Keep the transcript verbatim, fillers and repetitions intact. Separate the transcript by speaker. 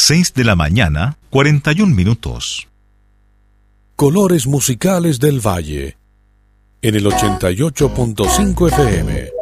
Speaker 1: seis de la mañana, cuarenta y un minutos.
Speaker 2: Colores musicales del Valle, en el ochenta y ocho punto cinco F M.